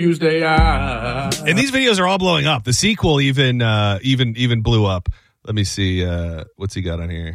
Tuesday. And these videos are all blowing up. The sequel even blew up. Let me see. What's he got on here?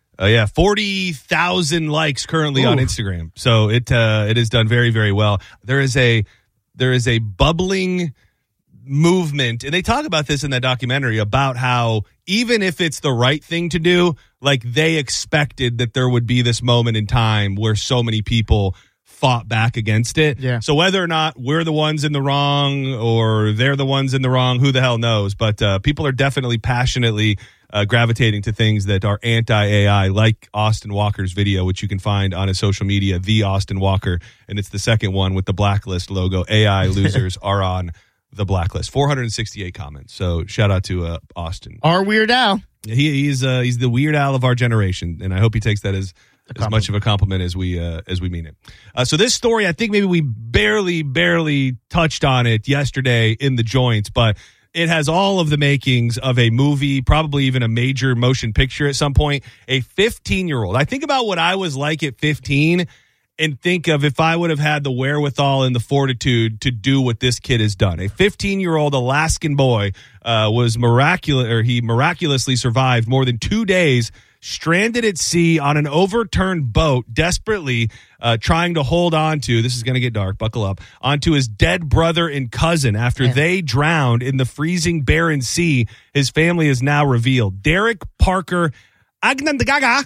40,000 likes currently on Instagram. So it has done very, very well. There is a bubbling movement, and they talk about this in that documentary about how even if it's the right thing to do, like they expected that there would be this moment in time where so many people fought back against it. Yeah. So whether or not we're the ones in the wrong or they're the ones in the wrong, who the hell knows? But people are definitely passionately gravitating to things that are anti-AI, like Austin Walker's video, which you can find on his social media, The Austin Walker. And it's the second one with the blacklist logo. AI losers are on the blacklist. 468 comments. So shout out to Austin. Our Weird Al. He's the Weird Al of our generation, and I hope he takes that as much of a compliment as we mean it. So this story, I think maybe we barely touched on it yesterday in the joints, but it has all of the makings of a movie, probably even a major motion picture at some point. A 15-year-old. I think about what I was like at 15 and think of if I would have had the wherewithal and the fortitude to do what this kid has done. A 15-year-old Alaskan boy was miraculously survived more than 2 days stranded at sea on an overturned boat, desperately trying to hold on to, this is going to get dark, buckle up, onto his dead brother and cousin after they drowned in the freezing barren sea. His family is now revealed. Derek Parker Agnandagaga.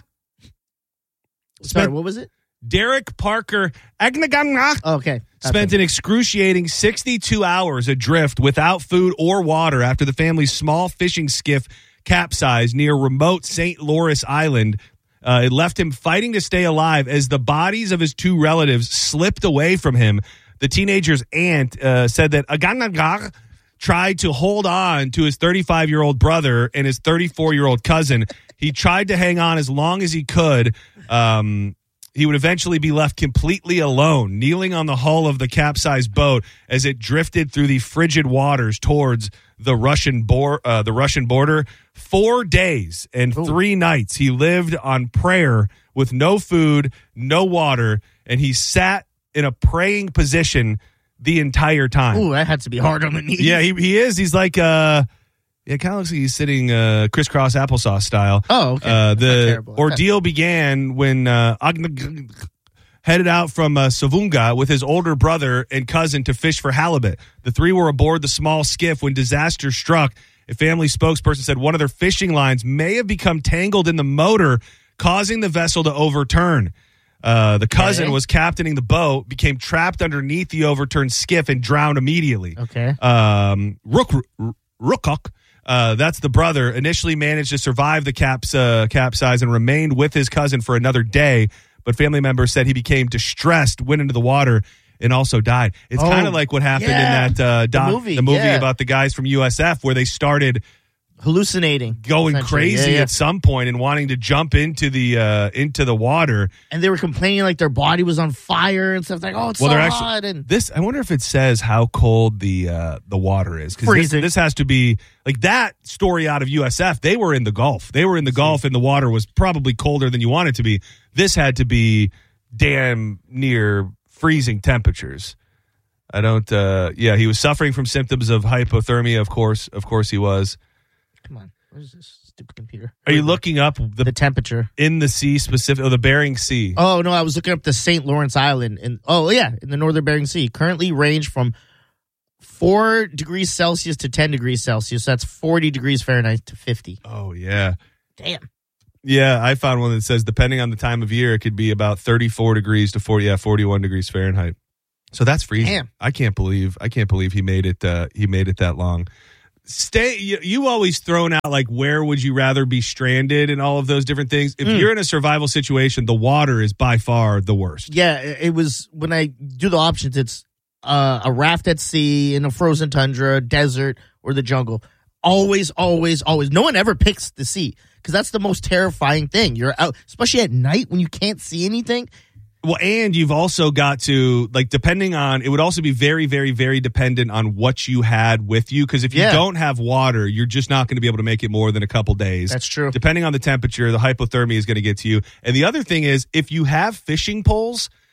Sorry, what was it? Derek Parker Agnandagaga. Okay. Spent an excruciating 62 hours adrift without food or water after the family's small fishing skiff capsized near remote St. Lawrence Island. It left him fighting to stay alive as the bodies of his two relatives slipped away from him. The teenager's aunt said that Agnandagaga tried to hold on to his 35-year-old brother and his 34-year-old cousin. He tried to hang on as long as he could. He would eventually be left completely alone, kneeling on the hull of the capsized boat as it drifted through the frigid waters towards the Russian border. 4 days and 3 nights he lived on prayer with no food, no water, and he sat in a praying position the entire time. Ooh, that had to be hard on the knees. Yeah, he is. He's like, it kind of looks like he's sitting crisscross applesauce style. Oh, okay. The ordeal began when headed out from Savunga with his older brother and cousin to fish for halibut. The three were aboard the small skiff when disaster struck. A family spokesperson said one of their fishing lines may have become tangled in the motor, causing the vessel to overturn. The cousin was captaining the boat, became trapped underneath the overturned skiff, and drowned immediately. Okay. Rookok, that's the brother, initially managed to survive the capsize and remained with his cousin for another day, but family members said he became distressed, went into the water, and also died. It's kind of like what happened in that the movie about the guys from USF, where they started hallucinating, going crazy at some point and wanting to jump into the water. And they were complaining like their body was on fire and stuff. Like, oh, it's so hot. And I wonder if it says how cold the water is. Because this has to be like that story out of USF. They were in the Gulf. Gulf, and the water was probably colder than you want it to be. This had to be damn near freezing temperatures. I don't. He was suffering from symptoms of hypothermia. Of course, he was. Come on, what is this stupid computer? Are you looking up the temperature in the sea specific? The Bering Sea. Oh no, I was looking up the St. Lawrence Island in the northern Bering Sea. Currently range from 4 degrees Celsius to 10 degrees Celsius. So that's 40 degrees Fahrenheit to 50. Oh yeah, damn. Yeah, I found one that says depending on the time of year, it could be about 34 degrees to 41 degrees Fahrenheit. So that's freezing. Damn. I can't believe he made it. He made it that long. You always thrown out like where would you rather be stranded and all of those different things. If you're in a survival situation, the water is by far the worst. Yeah, it was when I do the options. It's a raft at sea, in a frozen tundra, desert, or the jungle. Always. No one ever picks the sea because that's the most terrifying thing. You're out, especially at night when you can't see anything. Well, and you've also got to, like, depending on, it would also be very, very, very dependent on what you had with you. Because if you don't have water, you're just not going to be able to make it more than a couple days. That's true. Depending on the temperature, the hypothermia is going to get to you. And the other thing is, if you have fishing poles,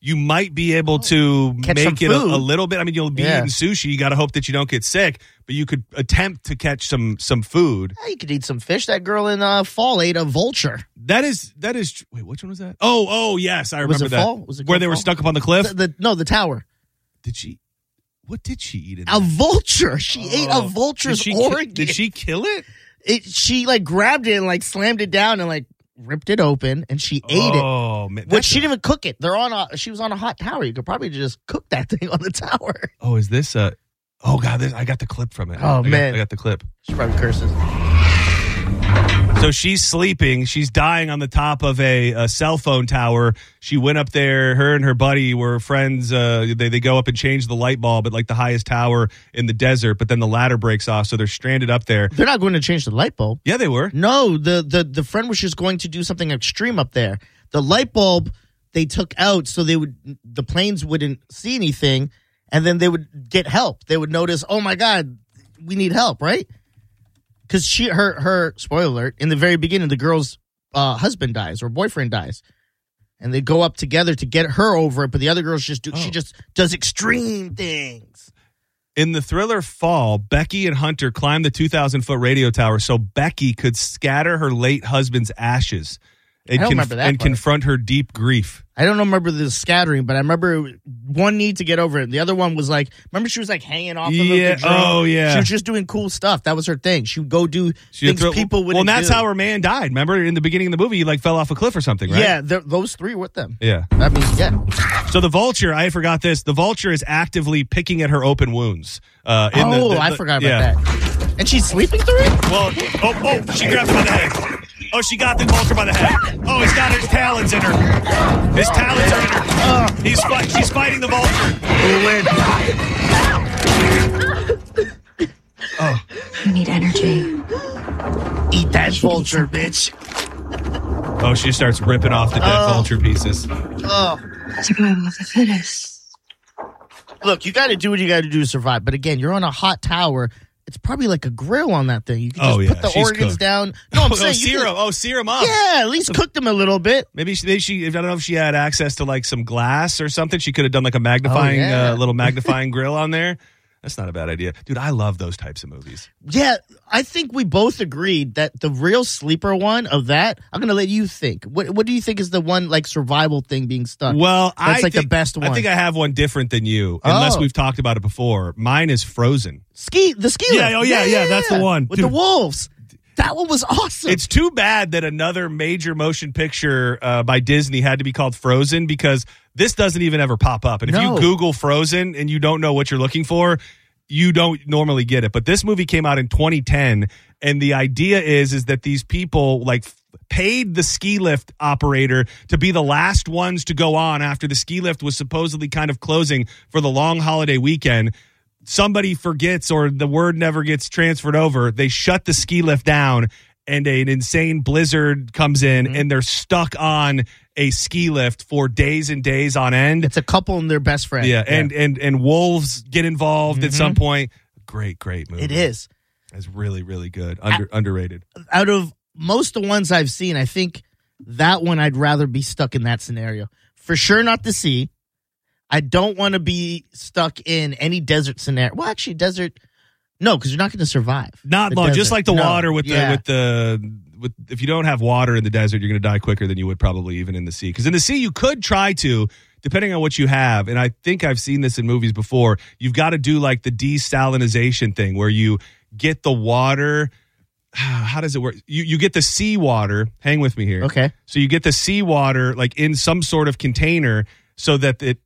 you might be able to Catch make some it a food. little bit. I mean, you'll be eating sushi. You got to hope that you don't get sick, but you could attempt to catch some food. Yeah, you could eat some fish. That girl in Fall ate a vulture. That is. Wait, which one was that? Oh, yes, I remember Was it that. Fall? Was it where they were Fall? stuck up on the cliff? The tower. What did she eat? A vulture. She ate a vulture's organ. Did she kill it? She like grabbed it and like slammed it down and like ripped it open and she ate it. Oh man, But she didn't even cook it. She was on a hot tower. You could probably just cook that thing on the tower. Oh, is this oh god, I got the clip from it. I got the clip. She probably curses. So she's sleeping. She's dying on the top of a cell phone tower. She went up there. Her and her buddy were friends. They go up and change the light bulb at like the highest tower in the desert, but then the ladder breaks off, so they're stranded up there. They're not going to change the light bulb. Yeah, they were. No, the friend was just going to do something extreme up there. The light bulb they took out so the planes wouldn't see anything, and then they would get help. They would notice, oh my God, we need help, right? Because her spoiler alert, in the very beginning, the girl's husband dies or boyfriend dies, and they go up together to get her over it. But the other girls she just does extreme things. In the thriller Fall, Becky and Hunter climbed the 2,000-foot radio tower so Becky could scatter her late husband's ashes and, confront her deep grief. I don't remember the scattering, but I remember one need to get over it. The other one was like, remember she was like hanging off of the drone? Oh, yeah. She was just doing cool stuff. That was her thing. She would go do things people wouldn't do. Well, and that's how her man died. Remember in the beginning of the movie, he like fell off a cliff or something, right? Yeah, those three with them. Yeah. I mean, yeah. So the vulture, I forgot this. The vulture is actively picking at her open wounds. I forgot about that. And she's sleeping through it? Well, she grabbed him by the head. Oh, she got the vulture by the head. Oh, he's got his talons in her. His talons are in her. She's fighting the vulture. Oh. You need energy. Eat that vulture, bitch. Oh, she starts ripping off the dead vulture pieces. Survival of the fittest. Look, you got to do what you got to do to survive. But again, you're on a hot tower. It's probably like a grill on that thing. You can just put the organs cooked down. No, I'm saying sear them up. Yeah, at least cook them a little bit. Maybe she I don't know if she had access to like some glass or something. She could have done like a magnifying little magnifying grill on there. That's not a bad idea. Dude, I love those types of movies. Yeah, I think we both agreed that the real sleeper one of that, I'm going to let you think. What do you think is the one like survival thing being stuck? Well, that's the best one. I think I have one different than you, unless we've talked about it before. Mine is Frozen. The ski lift. Yeah, that's the one. With the wolves. That one was awesome. It's too bad that another major motion picture by Disney had to be called Frozen because this doesn't even ever pop up. And if you Google Frozen and you don't know what you're looking for, you don't normally get it. But this movie came out in 2010, and the idea is that these people like paid the ski lift operator to be the last ones to go on after the ski lift was supposedly kind of closing for the long holiday weekend. Somebody forgets or the word never gets transferred over. They shut the ski lift down and an insane blizzard comes in and they're stuck on a ski lift for days and days on end. It's a couple and their best friend. Yeah. And wolves get involved at some point. Great movie. It is. It's really, really good. Underrated. Out of most of the ones I've seen, I think that one I'd rather be stuck in that scenario. For sure not the sea. I don't want to be stuck in any desert scenario. Well, actually, desert. No, because you're not going to survive. Not long. Just like the water with if you don't have water in the desert, you're going to die quicker than you would probably even in the sea. Because in the sea, you could try to, depending on what you have. And I think I've seen this in movies before. You've got to do like the desalinization thing where you get the water. How does it work? You get the seawater. Hang with me here. Okay. So you get the seawater like in some sort of container so that it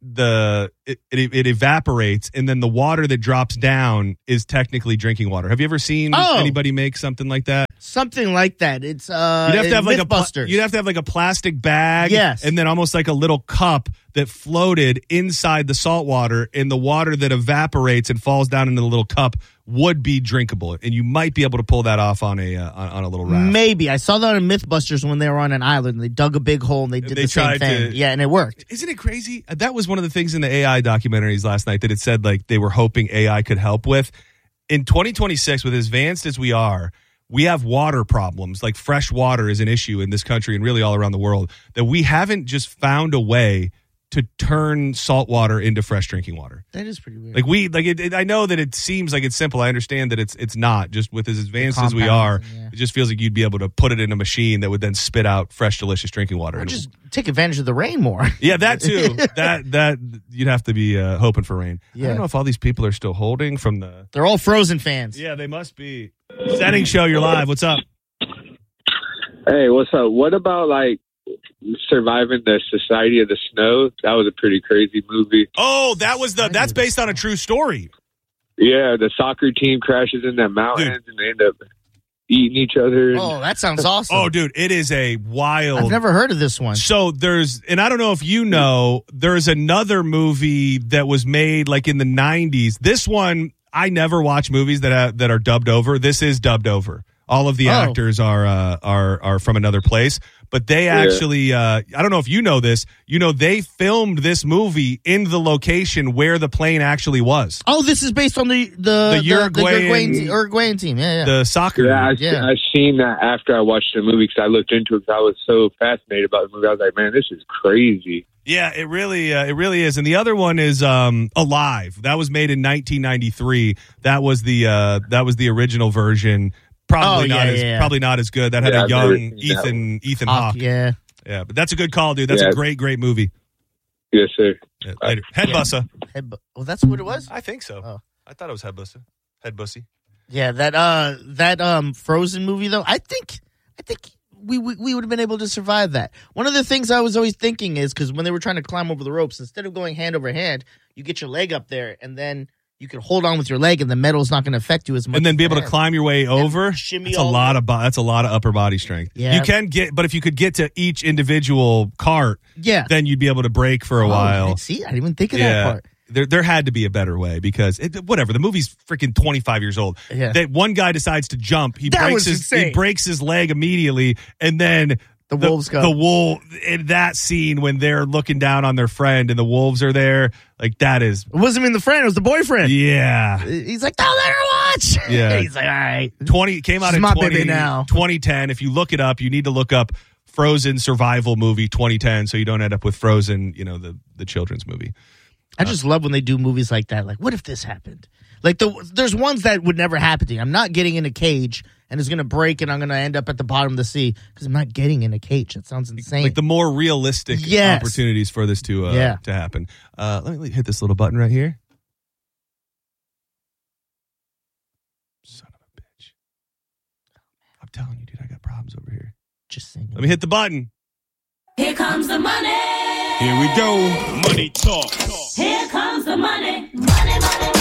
evaporates, and then the water that drops down is technically drinking water. Have you ever seen anybody make something like that? Something like that. It's you'd have to have Mythbusters. You'd have to have like a plastic bag, yes, and then almost like a little cup that floated inside the salt water, and the water that evaporates and falls down into the little cup would be drinkable, and you might be able to pull that off on a little raft. Maybe. I saw that in Mythbusters when they were on an island. They dug a big hole and they did the same thing. Yeah, and it worked. Isn't it crazy? That was one of the things in the AI documentaries last night that it said like they were hoping AI could help with. In 2026, with as advanced as we are, we have water problems. Like fresh water is an issue in this country and really all around the world that we haven't just found a way to turn salt water into fresh drinking water. That is pretty weird. Like I know that it seems like it's simple. I understand that it's not. Just with as advanced as we are, it just feels like you'd be able to put it in a machine that would then spit out fresh, delicious drinking water. Or just take advantage of the rain more. Yeah, that too. that you'd have to be hoping for rain. Yeah. I don't know if all these people are still holding from the. They're all Frozen fans. Yeah, they must be. Setting show, you're live. What's up? Hey, what's up? What about like Surviving the Society of the Snow? That was a pretty crazy movie. Oh, that's based on a true story. Yeah, the soccer team crashes in that mountains and they end up eating each other. Oh, that sounds awesome. Oh, dude, it is a wild. I've never heard of this one. So and I don't know if you know, there's another movie that was made like in the 90s. This one, I never watch movies that are dubbed over. This is dubbed over. All of the actors are from another place, but they actually I don't know if you know this. You know, they filmed this movie in the location where the plane actually was. Oh, this is based on the Uruguayan team. Yeah. The soccer. Yeah, I seen that after I watched the movie because I looked into it because I was so fascinated about the movie. I was like, man, this is crazy. Yeah, it really is. And the other one is Alive. That was made in 1993. That was the original version. Probably not as good. That had a young Ethan Hawke. Yeah, but that's a good call, dude. That's a great movie. Yes, sir. Yeah, later. Headbussa. Oh, that's what it was. I think so. Oh. I thought it was Headbussy. Yeah, that Frozen movie though. I think we would have been able to survive that. One of the things I was always thinking is because when they were trying to climb over the ropes, instead of going hand over hand, you get your leg up there and then you can hold on with your leg, and the metal's not going to affect you as much. And then be able to climb your way over. Shimmy. That's a lot of upper body strength. Yeah. You can but if you could get to each individual cart, then you'd be able to brake for a while. See, I didn't even think of that part. There had to be a better way because whatever, the movie's freaking 25 years old. Yeah. That one guy decides to jump, he breaks his leg immediately, and then the wolves go. The wolf in that scene when they're looking down on their friend and the wolves are there, like that is. It wasn't even the friend; it was the boyfriend. Yeah, he's like, "Don't let her watch." Yeah, he's like, "All right." Came out in 2010. If you look it up, you need to look up Frozen survival movie 2010, so you don't end up with Frozen, the children's movie. I just love when they do movies like that. Like, what if this happened? Like, there's ones that would never happen to me. I'm not getting in a cage and it's going to break and I'm going to end up at the bottom of the sea because I'm not getting in a cage. That sounds insane. Like the more realistic opportunities for this to happen. Let me hit this little button right here. Son of a bitch. I'm telling you, dude, I got problems over here. Just saying. Let me hit the button. Here comes the money. Here we go. Money talk. Here comes the money. Money.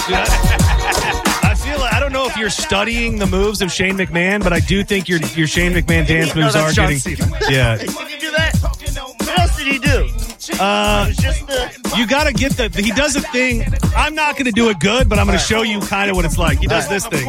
I feel like, I don't know if you're studying the moves of Shane McMahon, but I do think your Shane McMahon dance moves are getting. Yeah. Did he do that? What else did he do? You got to get he does a thing. I'm not going to do it good, but I'm going to show you kind of what it's like. He does this thing.